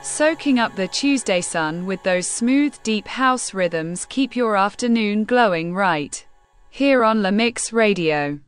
Soaking up the Tuesday sun with those smooth, deep house rhythms keep your afternoon glowing right here on La Mix Radio.